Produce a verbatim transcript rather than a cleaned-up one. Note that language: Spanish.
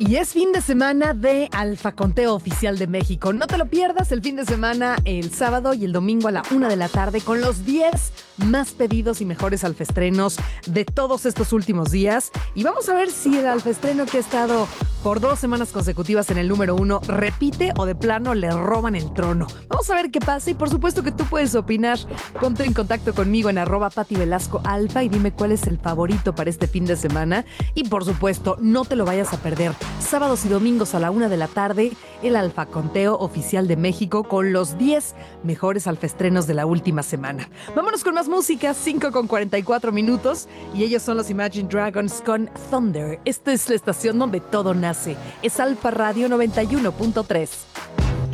Y es fin de semana de Alfa Conteo Oficial de México. No te lo pierdas el fin de semana, el sábado y el domingo a la una de la tarde, con los diez más pedidos y mejores alfaestrenos de todos estos últimos días. Y vamos a ver si el alfaestreno que ha estado por dos semanas consecutivas en el número uno repite o de plano le roban el trono. Vamos a ver qué pasa y por supuesto que tú puedes opinar. Ponte en contacto conmigo en arroba Pati Velasco Alfa y dime cuál es el favorito para este fin de semana. Y por supuesto, no te lo vayas a perder. Sábados y domingos a la una de la tarde, el Alfa Conteo Oficial de México con los diez mejores alfaestrenos de la última semana. Vámonos con más música, cinco con cuarenta y cuatro minutos, y ellos son los Imagine Dragons con Thunder. Esta es la estación donde todo nace. Es Alfa Radio noventa y uno punto tres.